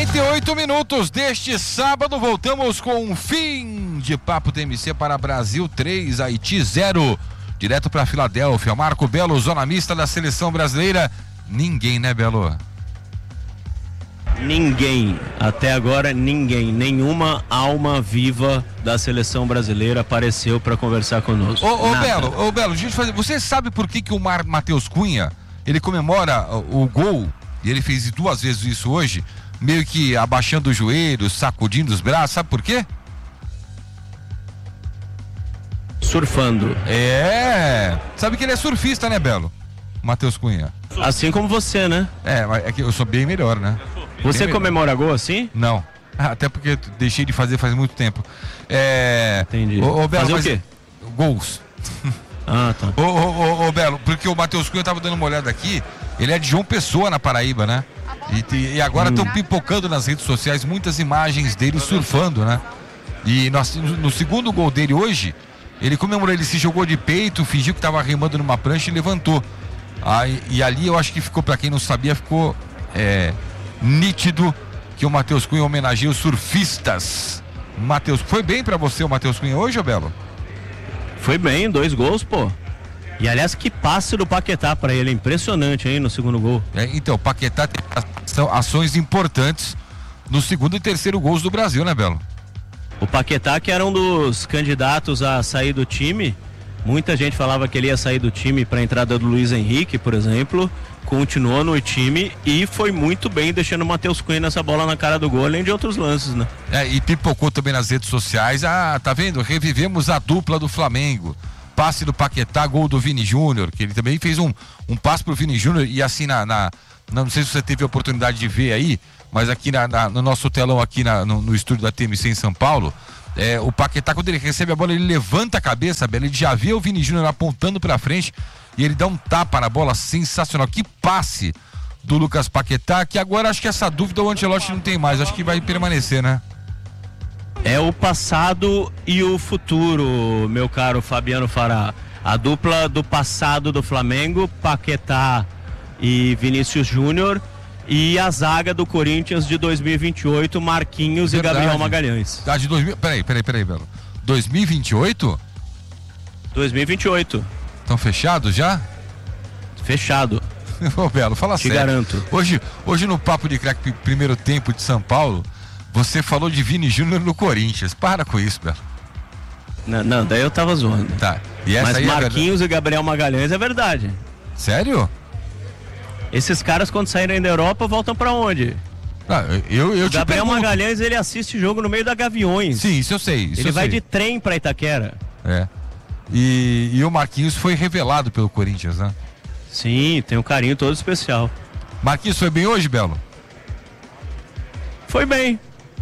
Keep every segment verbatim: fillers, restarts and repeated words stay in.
quarenta e oito minutos deste sábado, voltamos com um fim de Papo T M C para Brasil três, Haiti zero, direto para Filadélfia. Marco Belo, zona mista da seleção brasileira. Ninguém, né, Belo? Ninguém, até agora ninguém, nenhuma alma viva da seleção brasileira apareceu para conversar conosco. Ô, ô Belo, ô Belo, deixa eu fazer, você sabe por que que o Mar Matheus Cunha, ele comemora o, o gol, e ele fez duas vezes isso hoje, meio que abaixando os joelhos, sacudindo os braços, sabe por quê? Surfando. É, sabe que ele é surfista, né, Belo? Matheus Cunha. Assim como você, né? É, é que eu sou bem melhor, né? Você bem comemora melhor. Gol assim? Não, até porque deixei de fazer faz muito tempo. É... Entendi. Ô, ô, Belo, fazer mas... o quê? Gols. Ah, tá. Ô, ô, ô, ô, Belo, porque o Matheus Cunha, eu tava dando uma olhada aqui, ele é de João Pessoa, na Paraíba, né? E, e agora estão hum. pipocando nas redes sociais muitas imagens dele surfando, né? E nós, no, no segundo gol dele hoje, ele comemorou, ele se jogou de peito, fingiu que estava remando numa prancha e levantou. Aí, e ali eu acho que ficou, para quem não sabia, ficou é, nítido que o Matheus Cunha homenageia os surfistas. Matheus, foi bem para você o Matheus Cunha hoje, ô Belo? Foi bem, dois gols, pô. E aliás, que passe do Paquetá pra ele, impressionante aí no segundo gol. É, então, o Paquetá tem ações importantes no segundo e terceiro gols do Brasil, né, Belo? O Paquetá, que era um dos candidatos a sair do time, muita gente falava que ele ia sair do time para a entrada do Luiz Henrique, por exemplo, continuou no time e foi muito bem deixando o Matheus Cunha nessa bola na cara do gol, além de outros lances, né? É, e pipocou também nas redes sociais, ah, tá vendo? Revivemos a dupla do Flamengo. Passe do Paquetá, gol do Vini Júnior, que ele também fez um, um passe pro Vini Júnior e assim na, na, na, não sei se você teve a oportunidade de ver aí, mas aqui na, na, no nosso telão aqui na, no, no estúdio da T M C em São Paulo, é, o Paquetá, quando ele recebe a bola, ele levanta a cabeça, ele já vê o Vini Júnior apontando pra frente e ele dá um tapa na bola sensacional. Que passe do Lucas Paquetá, que agora acho que essa dúvida o Ancelotti não tem mais, acho que vai permanecer, né? É o passado e o futuro, meu caro Fabiano Fará. A dupla do passado do Flamengo, Paquetá e Vinícius Júnior, e a zaga do Corinthians de dois mil e vinte e oito, Marquinhos Verdade. E Gabriel Magalhães. Tá, de dois mil... Peraí, peraí, peraí, Belo. dois mil e vinte e oito? dois mil e vinte e oito. Estão fechados já? Fechado. Ô, Belo, fala Te sério. garanto. Hoje, hoje no Papo de Craque primeiro tempo de São Paulo, você falou de Vini Júnior no Corinthians. Para com isso, Belo. Não, não, daí eu tava zoando. Tá. E essa Mas aí Marquinhos é e Gabriel Magalhães é verdade. Sério? Esses caras, quando saírem da Europa, voltam pra onde? Ah, eu, eu o te Gabriel pergunto. Magalhães, ele assiste jogo no meio da Gaviões. Sim, isso eu sei. Isso ele eu vai sei. de trem pra Itaquera. É. E, e o Marquinhos foi revelado pelo Corinthians, né? Sim, tem um carinho todo especial. Marquinhos foi bem hoje, Belo? Foi bem.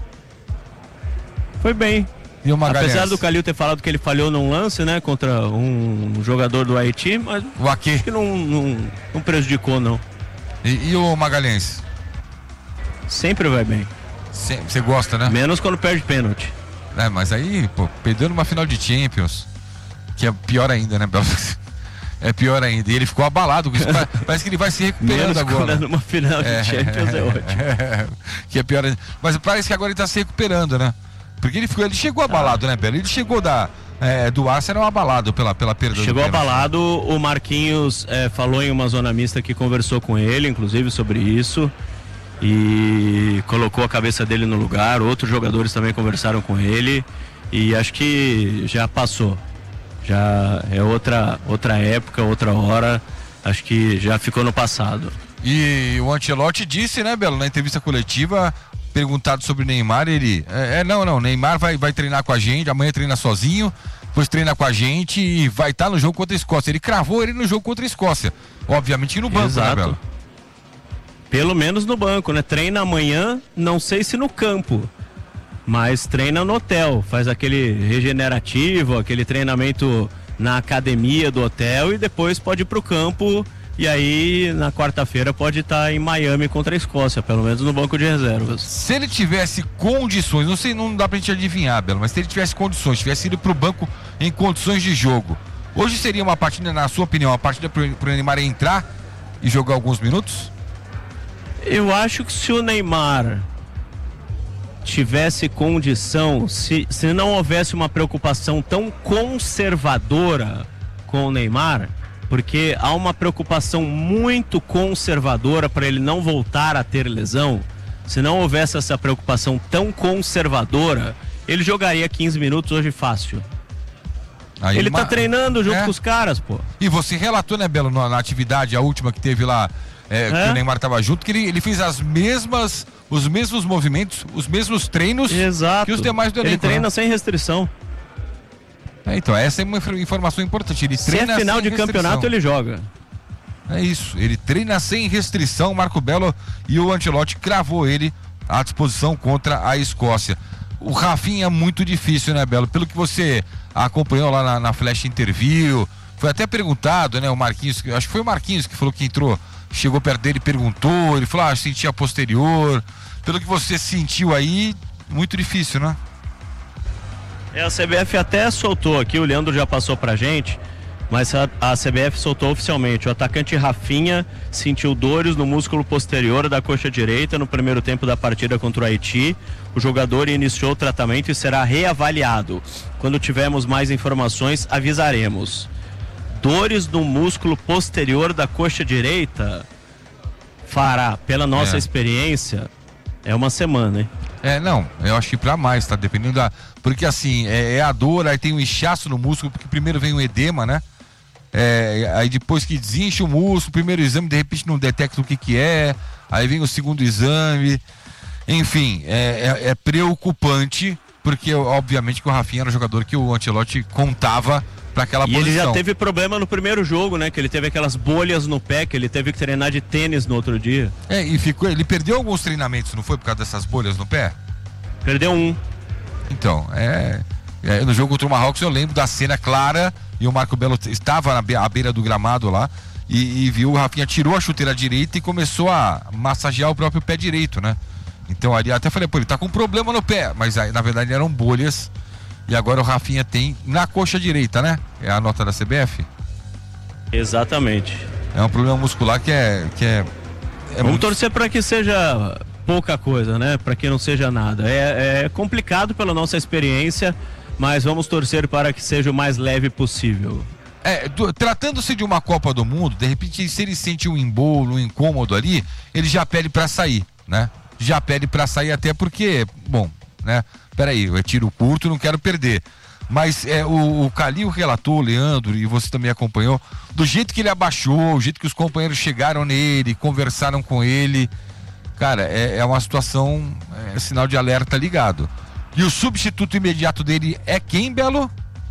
Foi bem. E o Magalhães? Apesar do Calil ter falado que ele falhou num lance, né, contra um jogador do Haiti, mas o Aqui? acho que não, não, não prejudicou, não. E, e o Magalhães? Sempre vai bem. Você gosta, né? Menos quando perde pênalti. É, mas aí, pô, perdeu numa final de Champions, que é pior ainda, né, Belo? É pior ainda. E ele ficou abalado com isso. Parece que ele vai se recuperando Menos agora. Quando é numa final de é, Champions é, é ótimo. É, que é pior ainda. Mas parece que agora ele tá se recuperando, né? Porque ele, ficou, ele chegou abalado, ah. né, Belo? Ele chegou da, é, do Arsenal abalado pela, pela perda Chegou do abalado, o Marquinhos é, falou em uma zona mista que conversou com ele, inclusive, sobre isso. E colocou a cabeça dele no lugar. Outros jogadores também conversaram com ele. E acho que já passou. Já é outra, outra época, outra hora. Acho que já ficou no passado. E o Ancelotti disse, né, Belo, na entrevista coletiva, perguntado sobre o Neymar, ele... É, é não, não, Neymar vai, vai treinar com a gente, amanhã treina sozinho, depois treina com a gente e vai estar no jogo contra a Escócia. Ele cravou ele no jogo contra a Escócia. Obviamente no banco, Exato. né, Belo? Pelo menos no banco, né? Treina amanhã, não sei se no campo, mas treina no hotel, faz aquele regenerativo, aquele treinamento na academia do hotel e depois pode ir pro campo. E aí, na quarta-feira, pode estar em Miami contra a Escócia, pelo menos no banco de reservas. Se ele tivesse condições, não sei, não dá pra gente adivinhar, Belo, mas se ele tivesse condições, tivesse ido pro banco em condições de jogo, hoje seria uma partida, na sua opinião, uma partida pro, pro Neymar entrar e jogar alguns minutos? Eu acho que se o Neymar tivesse condição, se, se não houvesse uma preocupação tão conservadora com o Neymar, porque há uma preocupação muito conservadora para ele não voltar a ter lesão, se não houvesse essa preocupação tão conservadora, ele jogaria quinze minutos hoje fácil. Aí ele uma... tá treinando junto é. com os caras, pô. E você relatou, né, Belo, na, na atividade, a última que teve lá, é, é. que o Neymar tava junto, que ele, ele fez as mesmas, os mesmos movimentos, os mesmos treinos Exato. que os demais do elenco. Ele treina né? sem restrição. É, então, essa é uma informação importante. Ele Se treina é final sem de restrição. campeonato, ele joga. É isso, ele treina sem restrição, Marco Belo, e o Ancelotti cravou ele à disposição contra a Escócia. O Rafinha é muito difícil, né, Belo? Pelo que você acompanhou lá na, na Flash Interview, foi até perguntado, né, o Marquinhos, acho que foi o Marquinhos que falou que entrou, chegou perto dele e perguntou, ele falou, ah, sentia posterior. Pelo que você sentiu aí, muito difícil, né? É, a C B F até soltou aqui, o Leandro já passou pra gente, mas a, a C B F soltou oficialmente. O atacante Rafinha sentiu dores no músculo posterior da coxa direita no primeiro tempo da partida contra o Haiti. O jogador iniciou o tratamento e será reavaliado. Quando tivermos mais informações, avisaremos. Dores no músculo posterior da coxa direita, Fará, pela nossa é. experiência, é uma semana, hein? É, não, eu acho que pra mais, tá? Dependendo da... Porque assim, é, é a dor, aí tem um inchaço no músculo, porque primeiro vem o edema, né? É, aí depois que desincha o músculo, primeiro exame, de repente não detecta o que que é, aí vem o segundo exame, enfim, é, é, é preocupante, porque obviamente que o Rafinha era o jogador que o Ancelotti contava para aquela e posição. E ele já teve problema no primeiro jogo, né? Que ele teve aquelas bolhas no pé, que ele teve que treinar de tênis no outro dia. É, e ficou, ele perdeu alguns treinamentos, não foi por causa dessas bolhas no pé? Perdeu um. Então, é, é no jogo contra o Marrocos eu lembro da cena clara, e o Marco Belo estava na be- à beira do gramado lá, e, e viu o Rafinha, tirou a chuteira direita e começou a massagear o próprio pé direito, né? Então ali até falei, pô, ele tá com problema no pé, mas aí, na verdade eram bolhas, e agora o Rafinha tem na coxa direita, né? É a nota da C B F? Exatamente. É um problema muscular que é... Que é, é Vamos muito... torcer para que seja pouca coisa, né? Para que não seja nada. É, é complicado pela nossa experiência, mas vamos torcer para que seja o mais leve possível. É, do, tratando-se de uma Copa do Mundo, de repente, se ele sente um embolo, um incômodo ali, ele já pede para sair, né? Já pede para sair até porque, bom, né? Peraí, é tiro curto, não quero perder. Mas é, o, o Calil relatou, o Leandro, e você também acompanhou, do jeito que ele abaixou, o jeito que os companheiros chegaram nele, conversaram com ele. Cara, é, é uma situação, é sinal de alerta ligado. E o substituto imediato dele é quem, Belo?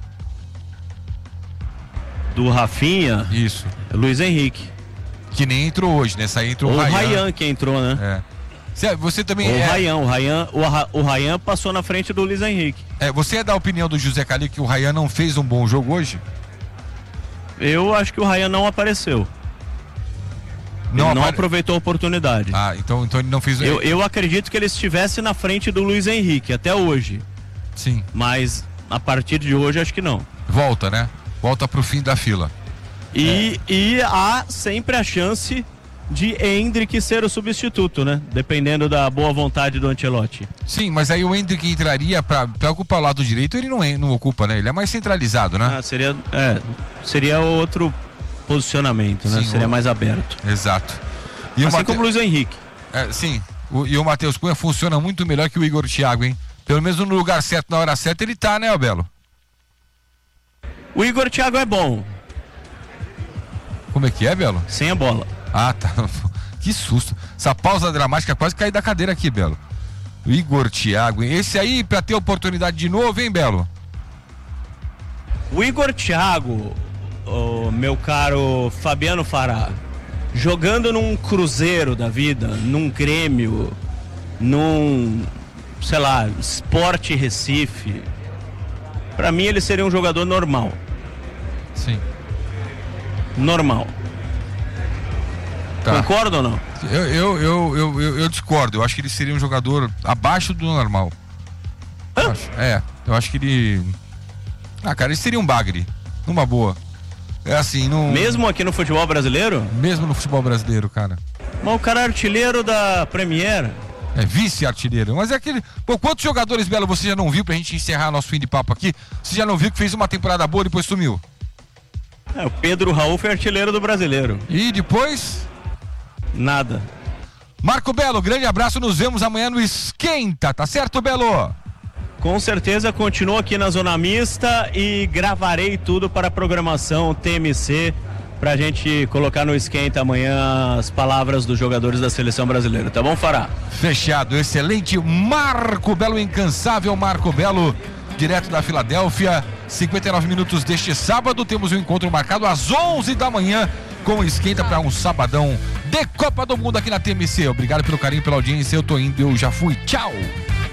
Do Rafinha? Isso. É Luiz Henrique. Que nem entrou hoje, né? Essa entrou o Rayhan. Rayhan. O Rayhan que entrou, né? É. Você também o é... Rayhan, o Rayhan, o Rayhan passou na frente do Luiz Henrique. É, você é da opinião do José Calil que o Rayhan não fez um bom jogo hoje? Eu acho que o Rayhan não apareceu. Não, ele não apare... aproveitou a oportunidade. Ah, então, então ele não fez... Eu, eu acredito que ele estivesse na frente do Luiz Henrique, até hoje. Sim. Mas a partir de hoje acho que não. Volta, né? Volta pro fim da fila. E, é. e há sempre a chance de Endrick ser o substituto, né? Dependendo da boa vontade do Ancelotti. Sim, mas aí o Endrick entraria pra, pra ocupar o lado direito, ele não, não ocupa, né? Ele é mais centralizado, né? Ah, seria, é, seria outro posicionamento, né? Sim, seria o... mais aberto. Exato. E assim o Mate... como o Luiz Henrique. É, sim, o, e o Matheus Cunha funciona muito melhor que o Igor Thiago, hein? Pelo menos no lugar certo, na hora certa, ele tá, né, Abelo? O Igor Thiago é bom. Como é que é, Belo? Sem a bola. Ah, tá. Que susto. Essa pausa dramática quase caí da cadeira aqui, Belo. O Igor Thiago. Esse aí pra ter oportunidade de novo, hein, Belo? O Igor Thiago, oh, meu caro Fabiano Fará, jogando num Cruzeiro da vida, num Grêmio, num, sei lá, Sport Recife, pra mim ele seria um jogador normal. Sim. Normal. Tá. Concorda ou não? Eu, eu, eu, eu, eu, eu discordo. Eu acho que ele seria um jogador abaixo do normal. Eu acho, é, eu acho que ele... Ah, cara, ele seria um bagre. Numa boa. É assim, não... Mesmo aqui no futebol brasileiro? Mesmo no futebol brasileiro, cara. Mas o cara é artilheiro da Premier. É vice-artilheiro. Mas é aquele. Pô, quantos jogadores, Belo, você já não viu pra gente encerrar nosso fim de papo aqui? Você já não viu que fez uma temporada boa e depois sumiu? É, o Pedro Raul foi artilheiro do Brasileiro. E depois? Nada. Marco Belo, grande abraço, nos vemos amanhã no Esquenta, tá certo, Belo? Com certeza, continuo aqui na Zona Mista e gravarei tudo para a programação T M C, pra gente colocar no Esquenta amanhã as palavras dos jogadores da Seleção Brasileira, tá bom, Fará? Fechado, excelente. Marco Belo, incansável Marco Belo, direto da Filadélfia. cinquenta e nove minutos deste sábado, temos um encontro marcado às onze da manhã com o Esquenta para um sabadão de Copa do Mundo aqui na T M C. Obrigado pelo carinho, pela audiência, eu tô indo, eu já fui, tchau!